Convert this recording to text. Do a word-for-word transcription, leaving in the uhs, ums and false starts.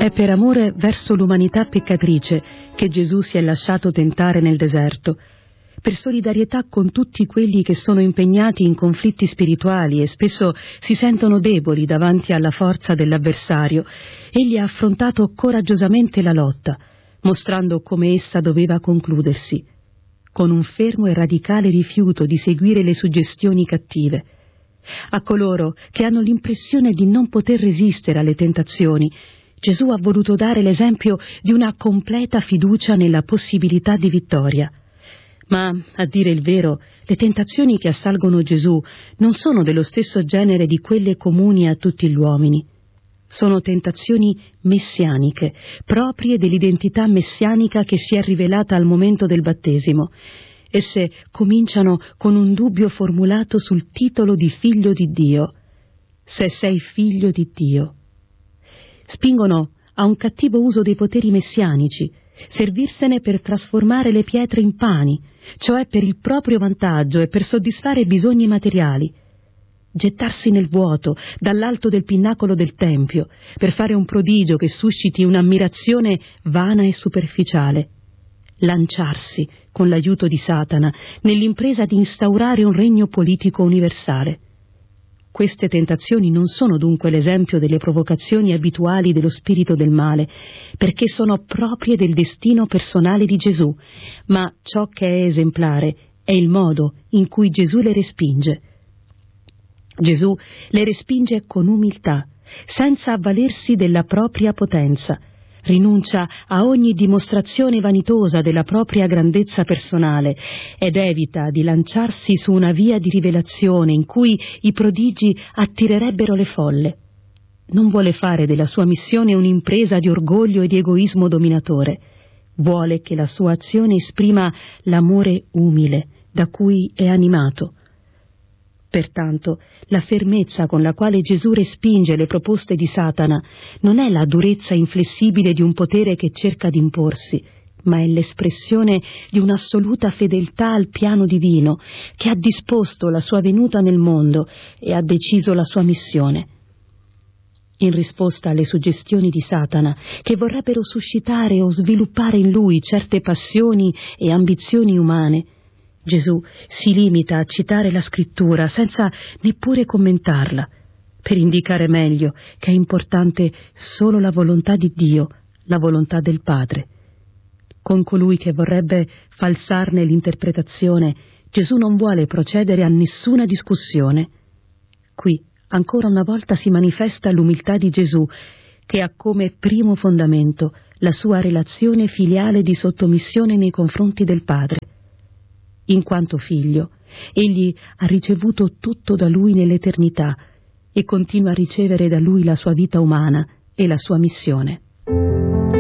È per amore verso l'umanità peccatrice che Gesù si è lasciato tentare nel deserto, per solidarietà con tutti quelli che sono impegnati in conflitti spirituali e spesso si sentono deboli davanti alla forza dell'avversario. Egli ha affrontato coraggiosamente la lotta, mostrando come essa doveva concludersi, con un fermo e radicale rifiuto di seguire le suggestioni cattive. A coloro che hanno l'impressione di non poter resistere alle tentazioni, Gesù ha voluto dare l'esempio di una completa fiducia nella possibilità di vittoria. Ma, a dire il vero, le tentazioni che assalgono Gesù non sono dello stesso genere di quelle comuni a tutti gli uomini. Sono tentazioni messianiche, proprie dell'identità messianica che si è rivelata al momento del battesimo. Esse cominciano con un dubbio formulato sul titolo di figlio di Dio. Se sei figlio di Dio. Spingono a un cattivo uso dei poteri messianici, servirsene per trasformare le pietre in pani, cioè per il proprio vantaggio e per soddisfare bisogni materiali. Gettarsi nel vuoto, dall'alto del pinnacolo del Tempio, per fare un prodigio che susciti un'ammirazione vana e superficiale. Lanciarsi, con l'aiuto di Satana, nell'impresa di instaurare un regno politico universale. Queste tentazioni non sono dunque l'esempio delle provocazioni abituali dello spirito del male, perché sono proprie del destino personale di Gesù, ma ciò che è esemplare è il modo in cui Gesù le respinge. Gesù le respinge con umiltà, senza avvalersi della propria potenza, rinuncia a ogni dimostrazione vanitosa della propria grandezza personale ed evita di lanciarsi su una via di rivelazione in cui i prodigi attirerebbero le folle. Non vuole fare della sua missione un'impresa di orgoglio e di egoismo dominatore. Vuole che la sua azione esprima l'amore umile da cui è animato. Pertanto, la fermezza con la quale Gesù respinge le proposte di Satana non è la durezza inflessibile di un potere che cerca di imporsi, ma è l'espressione di un'assoluta fedeltà al piano divino che ha disposto la sua venuta nel mondo e ha deciso la sua missione. In risposta alle suggestioni di Satana, che vorrebbero suscitare o sviluppare in lui certe passioni e ambizioni umane, Gesù si limita a citare la scrittura senza neppure commentarla, per indicare meglio che è importante solo la volontà di Dio, la volontà del Padre. Con colui che vorrebbe falsarne l'interpretazione, Gesù non vuole procedere a nessuna discussione. Qui, ancora una volta, si manifesta l'umiltà di Gesù, che ha come primo fondamento la sua relazione filiale di sottomissione nei confronti del Padre. In quanto figlio, egli ha ricevuto tutto da lui nell'eternità e continua a ricevere da lui la sua vita umana e la sua missione.